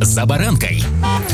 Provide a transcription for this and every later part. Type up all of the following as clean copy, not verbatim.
«За баранкой».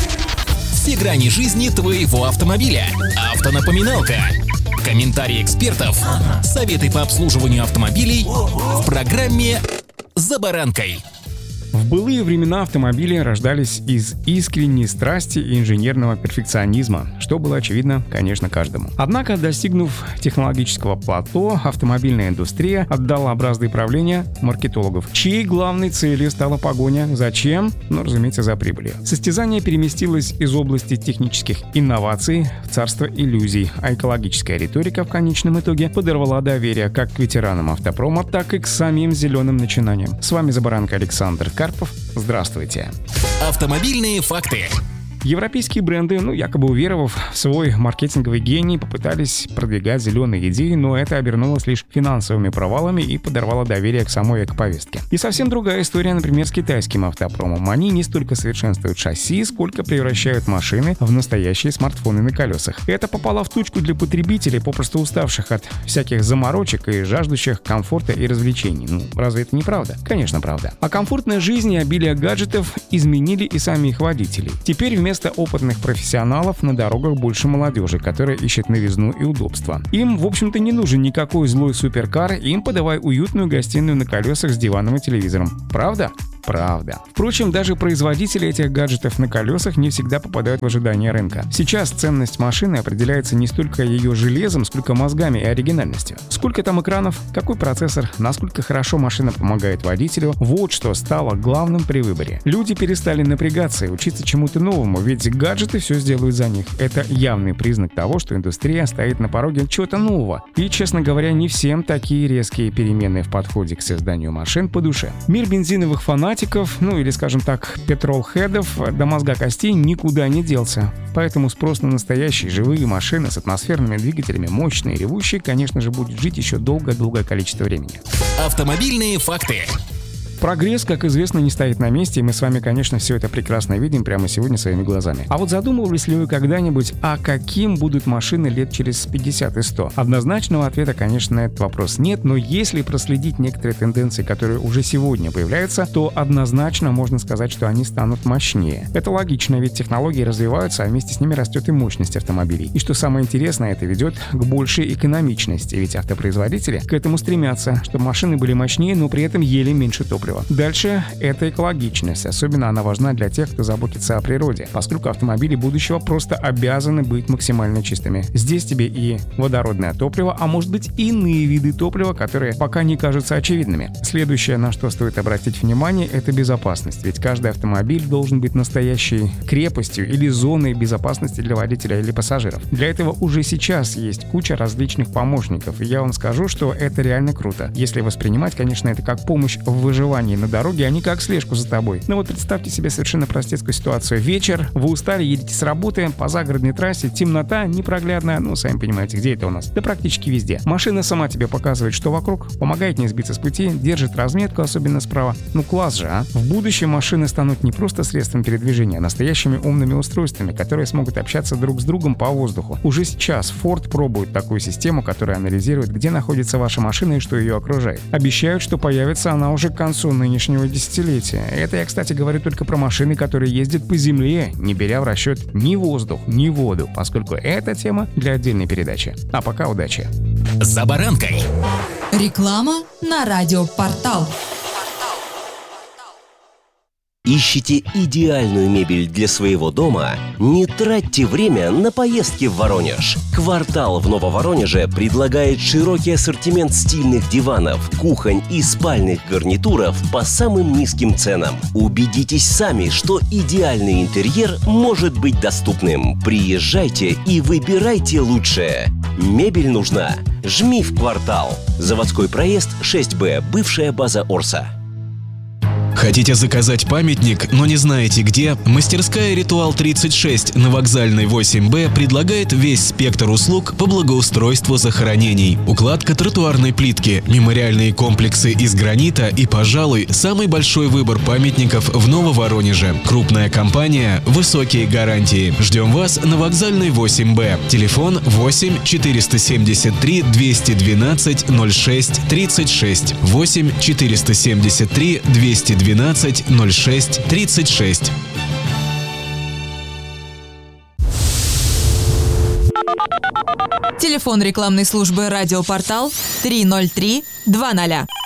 Все грани жизни твоего автомобиля. Автонапоминалка. Комментарии экспертов. Советы по обслуживанию автомобилей в программе «За баранкой». В былые времена автомобили рождались из искренней страсти и инженерного перфекционизма, что было очевидно, конечно, каждому. Однако, достигнув технологического плато, автомобильная индустрия отдала бразды правления маркетологов, чьей главной целью стала погоня за чем? Ну, разумеется, за прибылью. Состязание переместилось из области технических инноваций в царство иллюзий, а экологическая риторика в конечном итоге подорвала доверие как к ветеранам автопрома, так и к самим зеленым начинаниям. С вами «За баранкой» Александр Карпов. Здравствуйте. Автомобильные факты. Европейские бренды, якобы уверовав в свой маркетинговый гений, попытались продвигать зеленые идеи, но это обернулось лишь финансовыми провалами и подорвало доверие к самой эко-повестке. И совсем другая история, например, с китайским автопромом. Они не столько совершенствуют шасси, сколько превращают машины в настоящие смартфоны на колесах. Это попало в точку для потребителей, попросту уставших от всяких заморочек и жаждущих комфорта и развлечений. Разве это не правда? Конечно, правда. А комфортная жизнь и обилие гаджетов изменили и сами их водителей. Теперь вместо опытных профессионалов на дорогах больше молодежи, которая ищет новизну и удобство. Им, в общем-то, не нужен никакой злой суперкар, им подавай уютную гостиную на колесах с диваном и телевизором. Правда? Правда. Впрочем, даже производители этих гаджетов на колесах не всегда попадают в ожидания рынка. Сейчас ценность машины определяется не столько ее железом, сколько мозгами и оригинальностью. Сколько там экранов, какой процессор, насколько хорошо машина помогает водителю — вот что стало главным при выборе. Люди перестали напрягаться и учиться чему-то новому, ведь гаджеты все сделают за них. Это явный признак того, что индустрия стоит на пороге чего-то нового. И, честно говоря, не всем такие резкие перемены в подходе к созданию машин по душе. Мир бензиновых фанатиков, или, скажем так, петролхедов до мозга костей никуда не делся. Поэтому спрос на настоящие живые машины с атмосферными двигателями, мощные и ревущие, конечно же, будет жить еще долгое количество времени. Автомобильные факты. Прогресс, как известно, не стоит на месте, и мы с вами, конечно, все это прекрасно видим прямо сегодня своими глазами. А вот задумывались ли вы когда-нибудь, каким будут машины лет через 50 и 100? Однозначного ответа, конечно, на этот вопрос нет, но если проследить некоторые тенденции, которые уже сегодня появляются, то однозначно можно сказать, что они станут мощнее. Это логично, ведь технологии развиваются, а вместе с ними растет и мощность автомобилей. И что самое интересное, это ведет к большей экономичности, ведь автопроизводители к этому стремятся, чтобы машины были мощнее, но при этом ели меньше топлива. Дальше это экологичность. Особенно она важна для тех, кто заботится о природе, поскольку автомобили будущего просто обязаны быть максимально чистыми. Здесь тебе и водородное топливо, а может быть и иные виды топлива, которые пока не кажутся очевидными. Следующее, на что стоит обратить внимание, это безопасность. Ведь каждый автомобиль должен быть настоящей крепостью или зоной безопасности для водителя или пассажиров. Для этого уже сейчас есть куча различных помощников. И я вам скажу, что это реально круто. Если воспринимать, конечно, это как помощь в выживании на дороге, а не как слежку за тобой. Вот представьте себе совершенно простецкую ситуацию. Вечер, вы устали, едете с работы, по загородной трассе, темнота непроглядная, сами понимаете, где это у нас? Да практически везде. Машина сама тебе показывает, что вокруг, помогает не сбиться с пути, держит разметку, особенно справа. Класс же, а? В будущем машины станут не просто средством передвижения, а настоящими умными устройствами, которые смогут общаться друг с другом по воздуху. Уже сейчас Ford пробует такую систему, которая анализирует, где находится ваша машина и что ее окружает. Обещают, что появится она уже к концу нынешнего десятилетия. Это я, кстати, говорю только про машины, которые ездят по земле, не беря в расчет ни воздух, ни воду, поскольку эта тема для отдельной передачи. А пока удачи. «За баранкой». Реклама на радиопортал. Ищете идеальную мебель для своего дома? Не тратьте время на поездки в Воронеж. «Квартал» в Нововоронеже предлагает широкий ассортимент стильных диванов, кухонь и спальных гарнитуров по самым низким ценам. Убедитесь сами, что идеальный интерьер может быть доступным. Приезжайте и выбирайте лучшее. Мебель нужна? Жми в «Квартал». Заводской проезд 6Б, бывшая база Орса. Хотите заказать памятник, но не знаете где? Мастерская «Ритуал 36» на Вокзальной 8Б предлагает весь спектр услуг по благоустройству захоронений. Укладка тротуарной плитки, мемориальные комплексы из гранита и, пожалуй, самый большой выбор памятников в Нововоронеже. Крупная компания, высокие гарантии. Ждем вас на Вокзальной 8Б. Телефон 8 473 212 06 36. 8 473 212 06 36. Телефон рекламной службы «Радиопортал» 303 20.